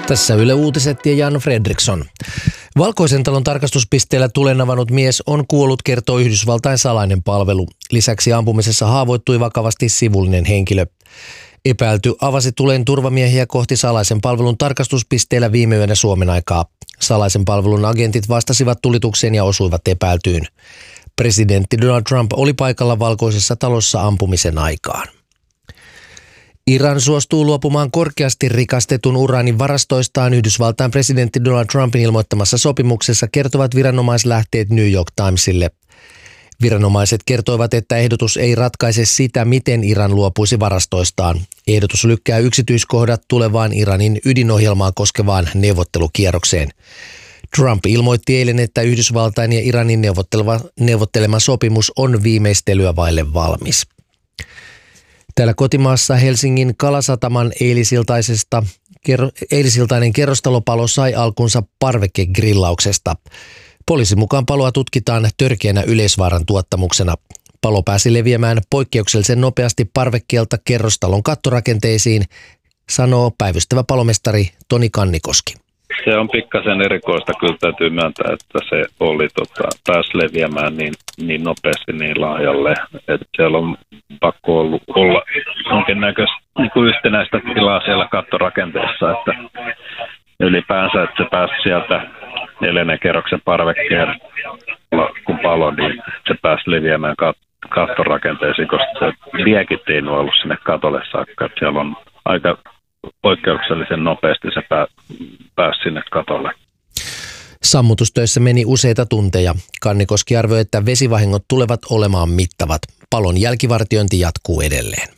Tässä Yle Uutiset ja Jan Fredriksson. Valkoisen talon tarkastuspisteellä tulen avannut mies on kuollut, kertoo Yhdysvaltain salainen palvelu. Lisäksi ampumisessa haavoittui vakavasti sivullinen henkilö. Epäilty avasi tulen turvamiehiä kohti salaisen palvelun tarkastuspisteellä viime yönä Suomen aikaa. Salaisen palvelun agentit vastasivat tulitukseen ja osuivat epäiltyyn. Presidentti Donald Trump oli paikalla Valkoisessa talossa ampumisen aikaan. Iran suostuu luopumaan korkeasti rikastetun uraanin varastoistaan Yhdysvaltain presidentti Donald Trumpin ilmoittamassa sopimuksessa, kertovat viranomaislähteet New York Timesille. Viranomaiset kertoivat, että ehdotus ei ratkaise sitä, miten Iran luopuisi varastoistaan. Ehdotus lykkää yksityiskohdat tulevaan Iranin ydinohjelmaa koskevaan neuvottelukierrokseen. Trump ilmoitti eilen, että Yhdysvaltain ja Iranin neuvottelema sopimus on viimeistelyä vaille valmis. Täällä kotimaassa Helsingin Kalasataman eilisiltainen kerrostalopalo sai alkunsa parvekegrillauksesta. Poliisin mukaan paloa tutkitaan törkeänä yleisvaaran tuottamuksena. Palo pääsi leviämään poikkeuksellisen nopeasti parvekkeelta kerrostalon kattorakenteisiin, sanoo päivystävä palomestari Toni Kannikoski. Se on pikkasen erikoista, kyllä täytyy myöntää, että se oli pääsi leviämään niin nopeasti niin laajalle, että siellä on pakko olla jonkinnäköistä niin yhtenäistä tilaa siellä kattorakenteessa, että ylipäänsä, että se pääsi sieltä 4. kerroksen parvekkeen, kun palo, niin se pääsi leviämään kattorakenteisiin, koska se liekit ei ollut sinne katolle saakka, että siellä on aika poikkeuksellisen nopeasti se pääsi sinne katolle. Sammutustöissä meni useita tunteja. Kannikoski arvioi, että vesivahingot tulevat olemaan mittavat. Palon jälkivartiointi jatkuu edelleen.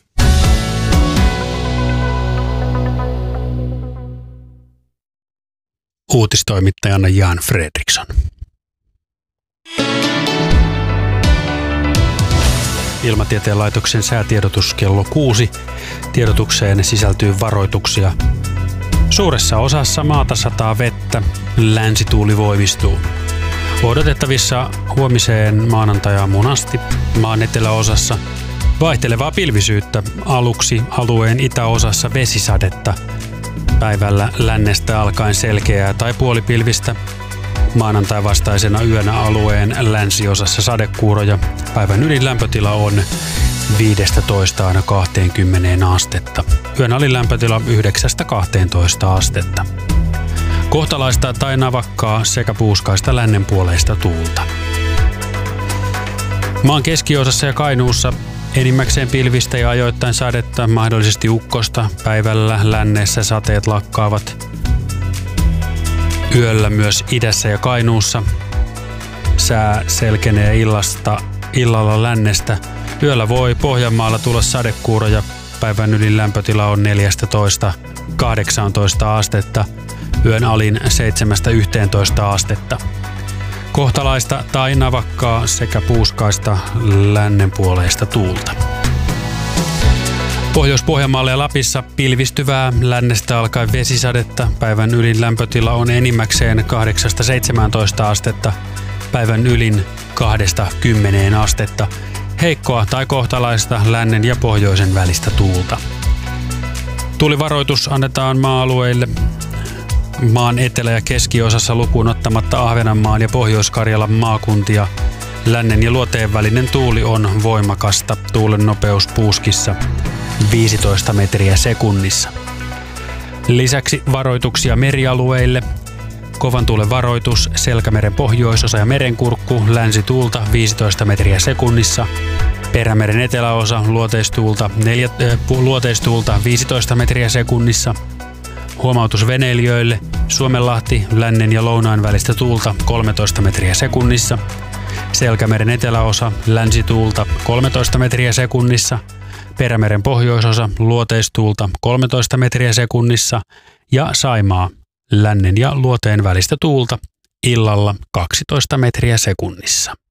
Uutistoimittajana Jan Fredriksson. Ilmatieteen laitoksen säätiedotus kello 6. Tiedotukseen sisältyy varoituksia. Suuressa osassa maata sataa vettä, länsituuli voimistuu. Odotettavissa huomiseen maanantai-aamuun asti maan eteläosassa vaihtelevaa pilvisyyttä, aluksi alueen itäosassa vesisadetta. Päivällä lännestä alkaen selkeää tai puolipilvistä. Maanantai vastaisena yönä alueen länsiosassa sadekuuroja. Päivän ylin lämpötila on 15 aina 20 astetta. Yön alin lämpötila 9-12 astetta. Kohtalaista tai navakkaa sekä puuskaista lännenpuoleista tuulta. Maan keskiosassa ja Kainuussa enimmäkseen pilvistä ja ajoittain sadetta, mahdollisesti ukkosta. Päivällä lännessä sateet lakkaavat. Yöllä myös idässä ja Kainuussa. Sää selkenee illalla lännestä. Yöllä voi Pohjanmaalla tulla sadekuuroja. Päivän ylin lämpötila on 14-18 astetta. Yön alin 7-11 astetta. Kohtalaista tai navakkaa sekä puuskaista lännenpuoleista tuulta. Pohjois-Pohjanmaalla ja Lapissa pilvistyvää, lännestä alkaen vesisadetta. Päivän ylin lämpötila on enimmäkseen 8-17 astetta. Päivän ylin 2-10 astetta. Heikkoa tai kohtalaista lännen ja pohjoisen välistä tuulta. Tuulivaroitus annetaan maa-alueille maan etelä- ja keskiosassa lukuun ottamatta Ahvenanmaan ja Pohjois-Karjalan maakuntia. Lännen ja luoteen välinen tuuli on voimakasta. Tuulen nopeus puuskissa 15 metriä sekunnissa. Lisäksi varoituksia merialueille. Kovan tuulen varoitus Selkämeren pohjoisosa ja Merenkurkku, länsituulta 15 metriä sekunnissa. Perämeren eteläosa luoteistuulta 15 metriä sekunnissa. Huomautus veneilijöille Suomenlahti, lännen ja lounaan välistä tuulta 13 metriä sekunnissa. Selkämeren eteläosa länsituulta 13 metriä sekunnissa. Perämeren pohjoisosa luoteistuulta 13 metriä sekunnissa ja Saimaa lännen ja luoteen välistä tuulta illalla 12 metriä sekunnissa.